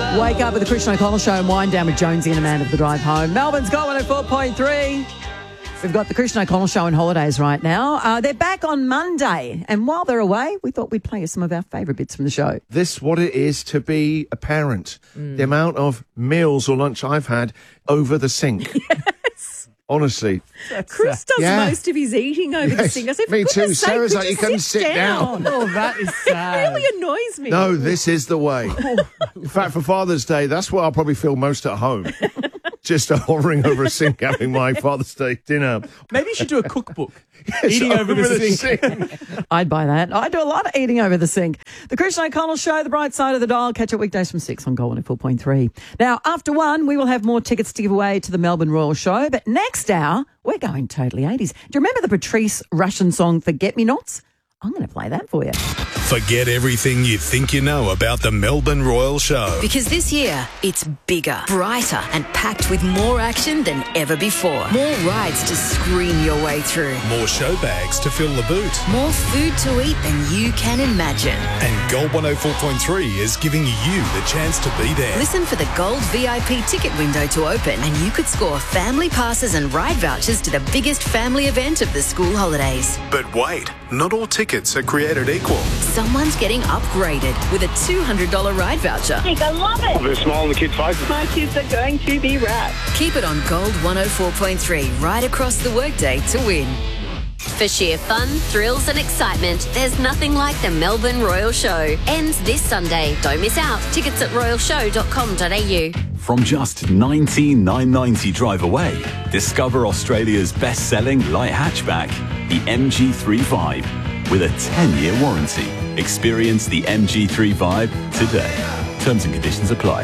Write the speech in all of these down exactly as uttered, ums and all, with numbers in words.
Wake up with the Christian O'Connell Show and wind down with Jonesy and Amanda for the drive home. Melbourne's got one oh four point three. We've got the Christian O'Connell Show on holidays right now. Uh, they're back on Monday. And while they're away, we thought we'd play you some of our favourite bits from the show. This what it is to be a parent. Mm. The amount of meals or lunch I've had over the sink. Yes. Honestly. Chris does yeah. most of his eating over yes, the sink. I said, me too. Sake, Sarah's like, you you can sit, sit down. down. Oh, that is sad. It really annoys me. No, this is the way. In fact, for Father's Day, that's what I'll probably feel most at home. Just hovering over a sink having my Father's Day dinner. Maybe you should do a cookbook. Yes, eating over, over the, the sink. sink. I'd buy that. I do a lot of eating over the sink. The Christian O'Connell Show, the bright side of the dial. Catch it weekdays from six on Gold one oh four point three. Now, after one, we will have more tickets to give away to the Melbourne Royal Show. But next hour, we're going totally eighties. Do you remember the Patrice Russian song, Forget Me Nots? I'm going to play that for you. Forget everything you think you know about the Melbourne Royal Show. Because this year, it's bigger, brighter and packed with more action than ever before. More rides to scream your way through. More show bags to fill the boot. More food to eat than you can imagine. And Gold one oh four point three is giving you the chance to be there. Listen for the Gold V I P ticket window to open and you could score family passes and ride vouchers to the biggest family event of the school holidays. But wait, not all tickets are created equal. Someone's getting upgraded with a two hundred dollars ride voucher. I love it. There's a smile on the kids' faces. My kids are going to be wrapped. Keep it on Gold one oh four point three right across the workday to win. For sheer fun, thrills and excitement, there's nothing like the Melbourne Royal Show. Ends this Sunday. Don't miss out. Tickets at royal show dot com dot a u. From just nineteen thousand nine hundred ninety drive away, discover Australia's best-selling light hatchback, the M G three Vibe, with a ten-year warranty. Experience the M G three Vibe today. Terms and conditions apply.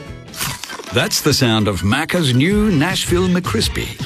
That's the sound of Macca's new Nashville McCrispy.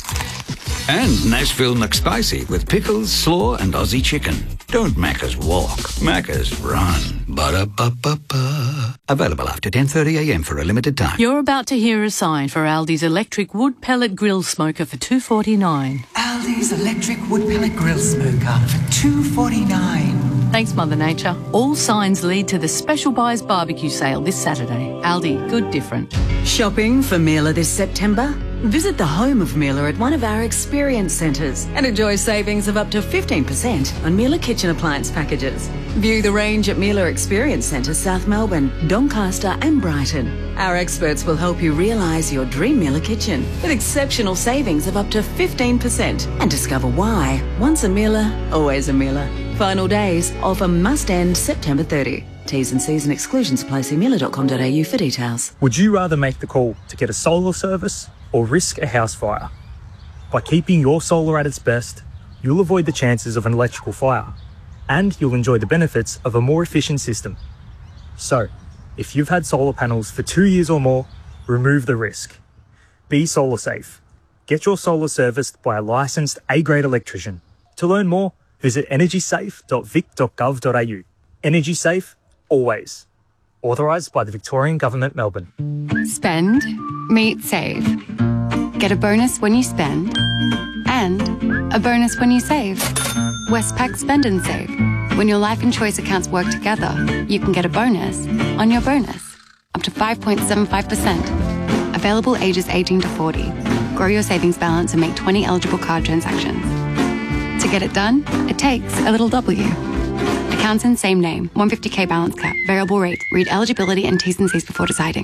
And Nashville McSpicy with pickles, slaw and Aussie chicken. Don't Macca's walk, Macca's run. Ba-da-ba-ba-ba. Available after ten thirty a m for a limited time. You're about to hear a sign for Aldi's electric wood pellet grill smoker for two forty-nine. Aldi's electric wood pellet grill smoker for two forty-nine. Thanks, Mother Nature. All signs lead to the Special Buys barbecue sale this Saturday. Aldi, good different. Shopping for Miele this September? Visit the home of Miele at one of our experience centres and enjoy savings of up to fifteen percent on Miele kitchen appliance packages. View the range at Miele Experience Centre, South Melbourne, Doncaster and Brighton. Our experts will help you realise your dream Miele kitchen with exceptional savings of up to fifteen percent and discover why. Once a Miele, always a Miele. Final days, offer must end September thirtieth. T's and C's and exclusions apply. See miele dot com dot a u for details. Would you rather make the call to get a solar service or risk a house fire? By keeping your solar at its best, you'll avoid the chances of an electrical fire, and you'll enjoy the benefits of a more efficient system. So, if you've had solar panels for two years or more, remove the risk. Be solar safe. Get your solar serviced by a licensed A-grade electrician. To learn more, visit energy safe dot vic dot gov dot a u. Energy Safe, always. Authorised by the Victorian Government, Melbourne. Spend, meet, save. Get a bonus when you spend and a bonus when you save. Westpac Spend and Save. When your life and choice accounts work together, you can get a bonus on your bonus, up to five point seven five percent. Available ages eighteen to forty. Grow your savings balance and make twenty eligible card transactions. To get it done, it takes a little W. Accounts in same name, one hundred fifty k balance cap, variable rate. Read eligibility and T's and C's before deciding.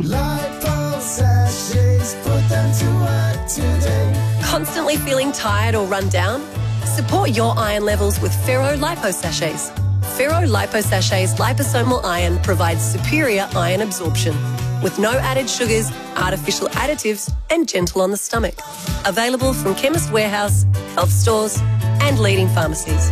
Constantly feeling tired or run down? Support your iron levels with Ferro Lipo Sachets. Ferro Lipo Sachets liposomal iron provides superior iron absorption with no added sugars, artificial additives and gentle on the stomach. Available from Chemist Warehouse, health stores and leading pharmacies.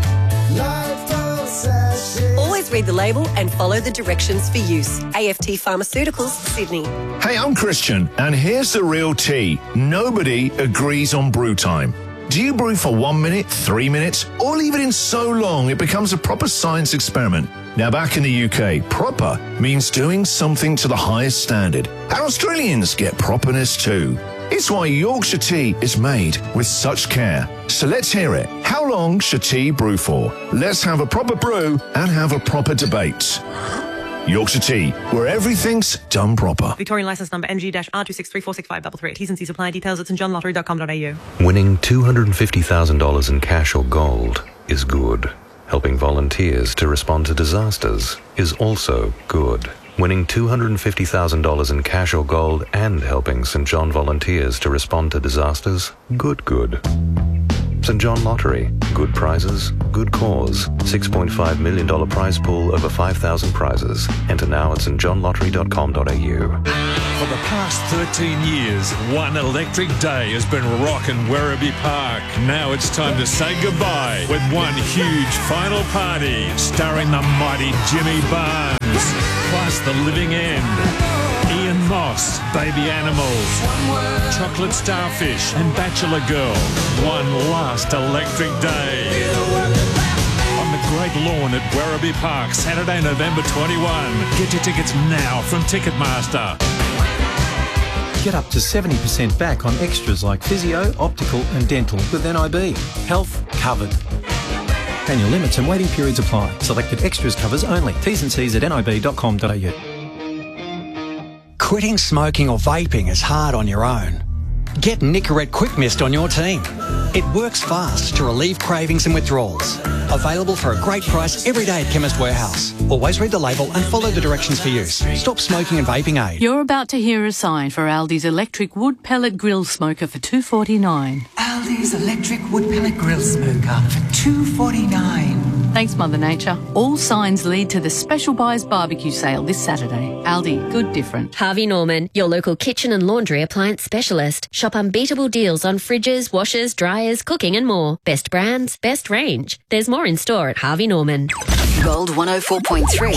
Always read the label and follow the directions for use. A F T Pharmaceuticals, Sydney. Hey, I'm Christian, and here's the real tea. Nobody agrees on brew time. Do you brew for one minute, three minutes, or leave it in so long it becomes a proper science experiment? Now, back in the U K, proper means doing something to the highest standard. And Australians get properness too. It's why Yorkshire tea is made with such care. So let's hear it. How long should tea brew for? Let's have a proper brew and have a proper debate. Yorkshire Tea, where everything's done proper. Victorian licence number N G R two six three four six five three three. T's and C's apply. Details at st john lottery dot com dot a u. Winning two hundred fifty thousand dollars in cash or gold is good. Helping volunteers to respond to disasters is also good. Winning two hundred fifty thousand dollars in cash or gold and helping St John volunteers to respond to disasters, good, good. St John Lottery, good prizes, good cause. six point five million dollars prize pool, over five thousand prizes. Enter now at st john lottery dot com dot a u. For the past thirteen years, one electric day has been rocking Werribee Park. Now it's time to say goodbye with one huge final party starring the mighty Jimmy Barnes, plus The Living End, Ian Moss, Baby Animals, Chocolate Starfish and Bachelor Girl. One last electric day. On the great lawn at Werribee Park, Saturday, November twenty-first. Get your tickets now from Ticketmaster. Get up to seventy percent back on extras like physio, optical and dental with N I B. Health covered. Annual limits and waiting periods apply. Selected extras covers only. T's and C's at n i b dot com dot a u. Quitting smoking or vaping is hard on your own. Get Nicorette Quick Mist on your team. It works fast to relieve cravings and withdrawals. Available for a great price every day at Chemist Warehouse. Always read the label and follow the directions for use. Stop smoking and vaping aid. You're about to hear a sign for Aldi's electric wood pellet grill smoker for two dollars forty-nine. Aldi's electric wood pellet grill smoker for two dollars forty-nine. Thanks, Mother Nature. All signs lead to the Special Buys barbecue sale this Saturday. Aldi, good different. Harvey Norman, your local kitchen and laundry appliance specialist. Shop unbeatable deals on fridges, washers, dryers, cooking and more. Best brands, best range. There's more in store at Harvey Norman. Gold one oh four point three.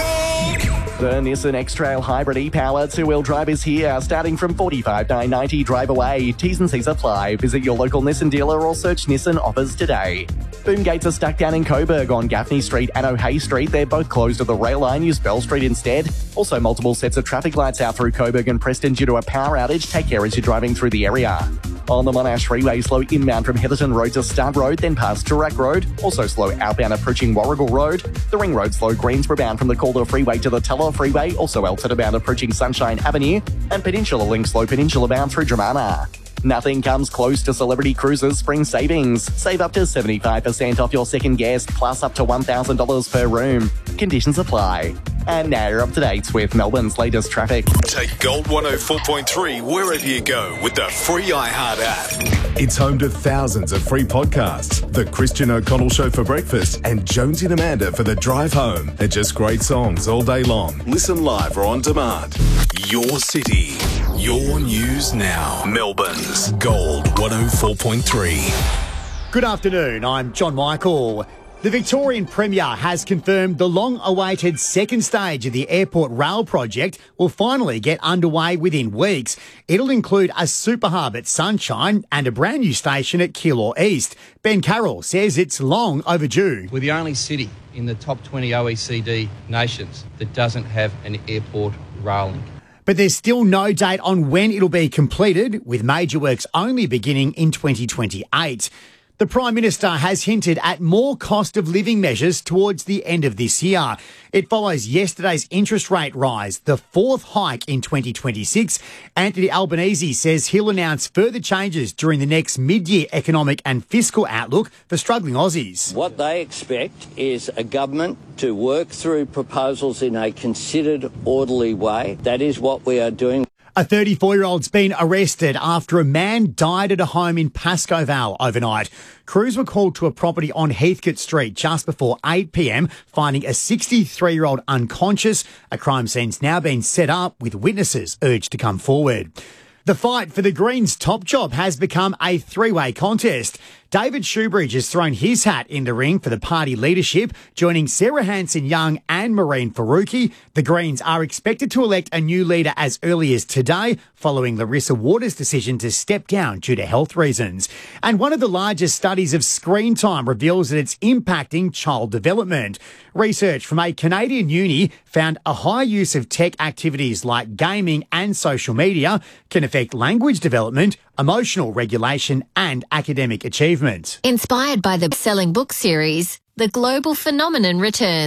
The Nissan X-Trail Hybrid e-Power two-wheel drive is here, starting from forty-five thousand nine hundred ninety dollars drive away. T's and C's apply. Visit your local Nissan dealer or search Nissan offers today. Boom gates are stuck down in Coburg on Gaffney Street and O'Hay Street. They're both closed to the rail line. Use Bell Street instead. Also, multiple sets of traffic lights out through Coburg and Preston due to a power outage. Take care as you're driving through the area. On the Monash Freeway, slow inbound from Heatherton Road to Stud Road, then past Toorak Road. Also slow outbound approaching Warrigal Road. The Ring Road slow Greensboro bound from the Calder Freeway to the Teller Freeway. Also Elton bound approaching Sunshine Avenue. And Peninsula Link slow Peninsula bound through Dramana. Nothing comes close to Celebrity Cruises spring savings. Save up to seventy-five percent off your second guest, plus up to one thousand dollars per room. Conditions apply. And now you're up to date with Melbourne's latest traffic. Take Gold one oh four point three wherever you go with the free iHeart app. It's home to thousands of free podcasts. The Christian O'Connell Show for breakfast and Jonesy and Amanda for the drive home. They're just great songs all day long. Listen live or on demand. Your city, your news now. Melbourne's Gold one oh four point three. Good afternoon, I'm John Michael. The Victorian Premier has confirmed the long-awaited second stage of the Airport Rail project will finally get underway within weeks. It'll include a super hub at Sunshine and a brand new station at Keilor East. Ben Carroll says it's long overdue. We're the only city in the top twenty O E C D nations that doesn't have an airport rail link. But there's still no date on when it'll be completed, with major works only beginning in twenty twenty-eight. The Prime Minister has hinted at more cost of living measures towards the end of this year. It follows yesterday's interest rate rise, the fourth hike in twenty twenty-six. Anthony Albanese says he'll announce further changes during the next mid-year economic and fiscal outlook for struggling Aussies. What they expect is a government to work through proposals in a considered, orderly way. That is what we are doing. A thirty-four-year-old's been arrested after a man died at a home in Pascoe Vale overnight. Crews were called to a property on Heathcote Street just before eight p.m, finding a sixty-three-year-old unconscious. A crime scene's now been set up with witnesses urged to come forward. The fight for the Greens' top job has become a three-way contest. David Shoebridge has thrown his hat in the ring for the party leadership, joining Sarah Hanson-Young and Maureen Faruqi. The Greens are expected to elect a new leader as early as today, following Larissa Waters' decision to step down due to health reasons. And one of the largest studies of screen time reveals that it's impacting child development. Research from a Canadian uni found a high use of tech activities like gaming and social media can affect language development, emotional regulation and academic achievement. Inspired by the best-selling book series, The Global Phenomenon returns.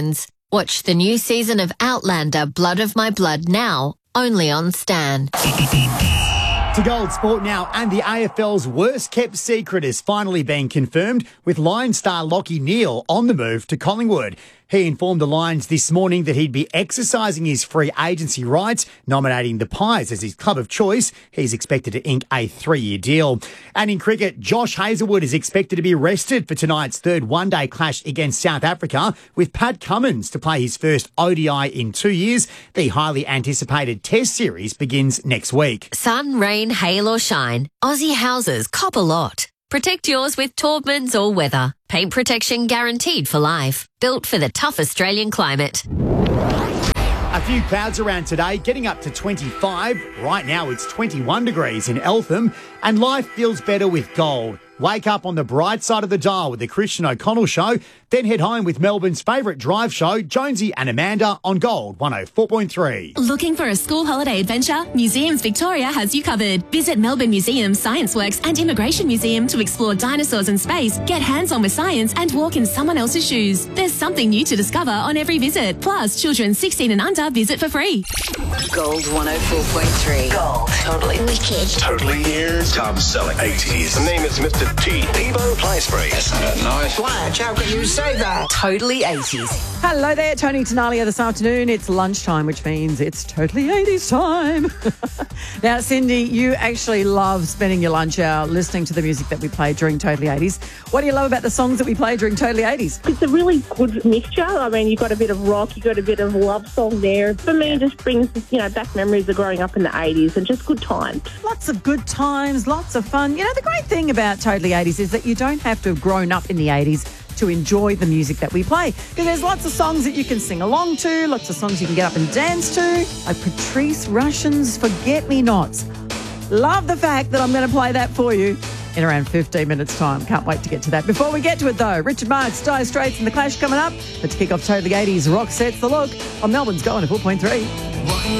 Watch the new season of Outlander Blood of My Blood now, only on Stan. To Gold Sport now, and the A F L's worst-kept secret is finally being confirmed, with Lions star Lachie Neale on the move to Collingwood. He informed the Lions this morning that he'd be exercising his free agency rights, nominating the Pies as his club of choice. He's expected to ink a three-year deal. And in cricket, Josh Hazlewood is expected to be rested for tonight's third one-day clash against South Africa, with Pat Cummins to play his first O D I in two years. The highly anticipated Test series begins next week. Sun, rain, hail or shine, Aussie houses cop a lot. Protect yours with Taubman's All Weather. Paint protection guaranteed for life. Built for the tough Australian climate. A few clouds around today, getting up to twenty-five. Right now it's twenty-one degrees in Eltham, and life feels better with gold. Wake up on the bright side of the dial with the Christian O'Connell Show, then head home with Melbourne's favourite drive show, Jonesy and Amanda, on Gold one oh four point three. Looking for a school holiday adventure? Museums Victoria has you covered. Visit Melbourne Museum, Science Works and Immigration Museum to explore dinosaurs and space, get hands-on with science and walk in someone else's shoes. There's something new to discover on every visit. Plus, children sixteen and under visit for free. Gold one oh four point three. Gold. Totally wicked. Totally ears. Top selling eighties. The name is Mister T. Peebo Play Spray. Isn't that nice? Blanche, how can you say that? Totally eighties. Hello there, Tony Tenalia this afternoon. It's lunchtime, which means it's totally eighties time. Now, Cindy, you actually love spending your lunch hour listening to the music that we play during Totally eighties. What do you love about the songs that we play during Totally eighties? It's a really good mixture. I mean, you've got a bit of rock, you've got a bit of love song there. For me, it just brings, you know, back memories of growing up in the eighties and just good times. Lots of good times, lots of fun. You know, the great thing about Totally eighties is that you don't have to have grown up in the eighties to enjoy the music that we play. Because there's lots of songs that you can sing along to, lots of songs you can get up and dance to, like Patrice Rushen's Forget-Me-Nots. Love the fact that I'm going to play that for you in around fifteen minutes' time. Can't wait to get to that. Before we get to it, though, Richard Marx, Dire Straits and The Clash coming up. But to kick off Totally eighties, Rock Sets the Look on Melbourne's Go one oh four point three.